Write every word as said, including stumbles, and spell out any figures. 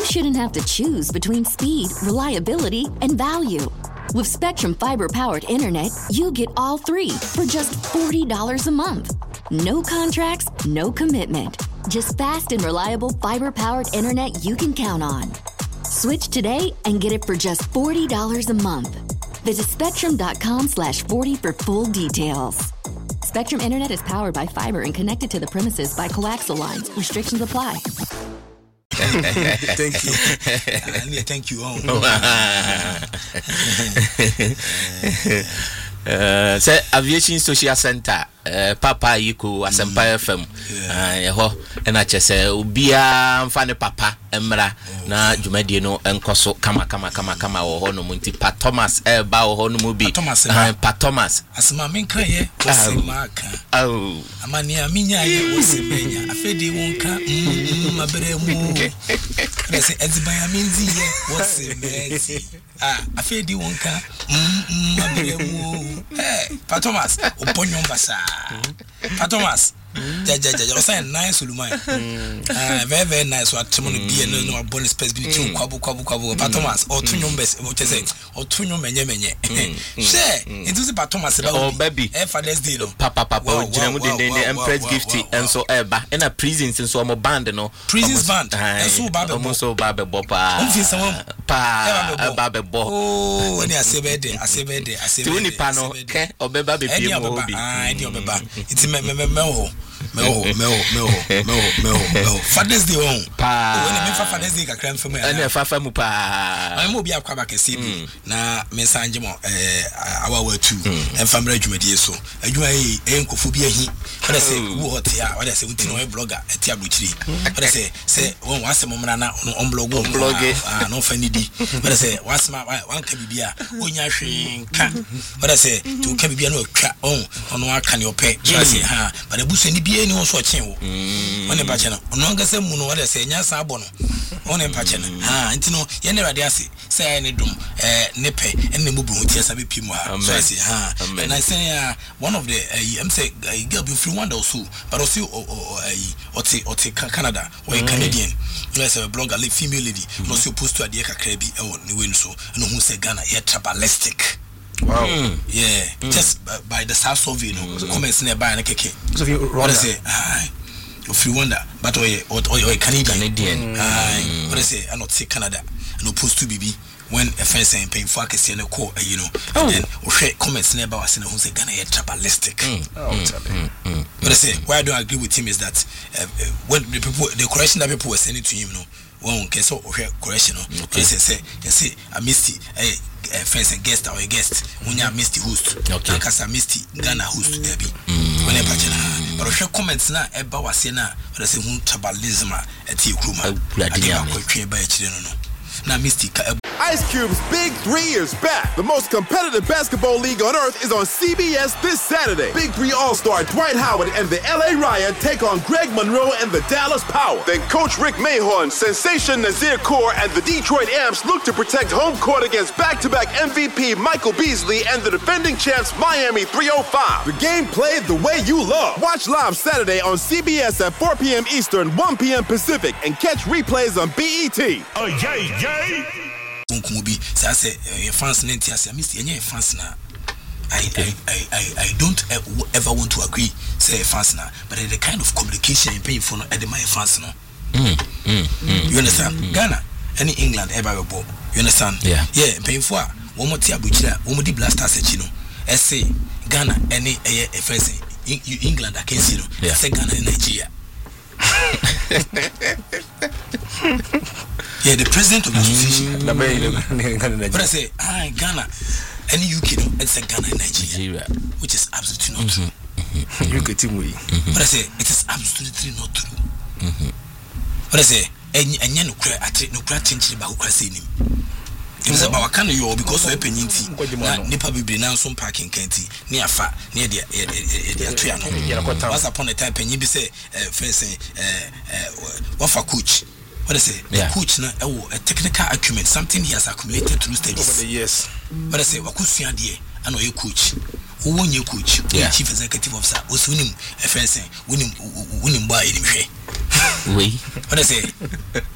shouldn't have to choose between speed, reliability, and value. With Spectrum Fiber-powered internet, you get all three for just forty dollars a month. No contracts, no commitment. Just fast and reliable fiber-powered internet you can count on. Switch today and get it for just forty dollars a month. Visit spectrum.com slash 40 for full details. Spectrum Internet is powered by fiber and connected to the premises by coaxial lines. Restrictions apply. Thank you. Uh, thank you. uh, say Aviation Social Center, uh, Papa Yiko, Asempa F M. Uh, ho, and I just say, Ubia, Fane Papa, Emra, na Jumedi no, and Koso, Kama, Kama, Kama, Kama, or Hono Munti, Pat Thomas, Eba, or Hono Mubi, Thomas, Pat Thomas. As my main cry, was a mark. Oh, Amania, Minia, was a mania. I fed you won't come, my brother. I say, as by a means, what's a messy? Ah, I fed you won't come, my brother. Hey, Pat Thomas, upon your basa. Pat Thomas. Jaja jaja was saying nice Ulumai. Ah, very very nice. What tomorrow be no no bonus space be two kwabu kwabu kwabu. Pat Thomas or two numbers. What you say? Or two numbers menye menye. Share. It was Pat Thomas. Oh baby. Eh Father's Day no. Papa papa. Jinamu den den Empress Gifty and so eba. And a prisons and so mo band no. Prisons band. And so babe. Almost so babe bopa. Umfi someone. Pa. Babe bo. Oh, when I say bed, I say bed, I say bed. Tuni pano. Ke obeba be pie mo obi. Ah, any obeba. It's me me me me. Meo, meo, meo, meo, meo, meo. Father's Day on. Pa. When I mean Father's Day, I can't for me. And if I found pa, I'm will be a quack a C B. Na Miss Angemo, eh, our way too. And family Jumedia so. And you ain't cophobia he. What I say, what ya, what I say, we know a blogger at Tiabuchi. What I say, say, one once a moment on blog, on blog, ah, no funny D. What I say, once my one can be a Unya cat. What I say, two can be no cat on, on one can you pay. So I say, ha, but the bush and the no so chen wo one empatchen no nga se mu no wada se nya sa abo no one empatchen ha ntino ye ne rade ase se ne dum eh ne pe enne mu bru ti asa be pi mu ha so I say ha and I say uh, one of the uh, I'm say uh, girl be free one also but also uh, oti oti Canada or mm. Canadian you know say a blogger like female lady mm-hmm. no so post to adie kakra bi e wo ne we so no hu say Ghana ye tribalistic. Wow. Mm. Yeah. Mm. Just uh, by the South of you know, mm. comments nearby and a keke. So if you what I say, ah, if you wonder, but or or or Canadian. Canadian. Ah, what I say, I not say Canada. No post to B B when a fence and paying for a and a call, you know. Oh. And then we share comments nearby us and who say Ghana is tribalistic. Mm. Oh, mm. Mm. What I say, why I don't agree with him is that uh, when the people, the correction that people were sending to him, you know, one can so correction, no. Okay. Say say, say, I missed it. Hey. Uh, friends and guest or a guest when you missed the host okay because I missed Ghana host there be when I patch but I share comments now about was na but I say who tribalism at the kruma I didn't by no now missed Ice Cube's Big Three is back. The most competitive basketball league on earth is on C B S this Saturday. Big Three All-Star Dwight Howard and the L A Riot take on Greg Monroe and the Dallas Power. Then Coach Rick Mahorn, Sensation Nazir Kaur, and the Detroit Amps look to protect home court against back-to-back M V P Michael Beasley and the defending champs Miami three oh five. The game played the way you love. Watch live Saturday on C B S at four p.m. Eastern, one p.m. Pacific, and catch replays on B E T. Oh, yay, yay! Unkumobi, say I say fans ninety. I say miss any fans na. I, I I I I don't ever want to agree say fans na, but the kind of communication you pay for no at my fans no. Mm, mm, mm, you understand? Mm, Ghana, any England ever ball. You understand? Yeah. Yeah. Paying for one more tia buchira, one more di blasters chino. I say Ghana any a first England I can see no. Yeah. Say Ghana and Nigeria. Yeah, the president of the association. Mm. But I say, ah, Ghana, any U K, no, it's a Ghana and Nigeria, which is absolutely not true. Mm-hmm. U K team we. But I say, it is absolutely not true. Mm-hmm. But I say, any any no cry, I take no cry change about who say him. It is about kind of you because of a penny. Nipa be now some parking canty near far near the Triano. Once upon a time, penny be say, first say, what for coach? What I say, yeah. Coach na a technical acumen, something he has accumulated through studies. Over the years. But I say, what could see idea? I know you coach. Who won your coach? Yeah. Chief executive officer. Was winning a friend saying, winning, winning by him. We. What I say.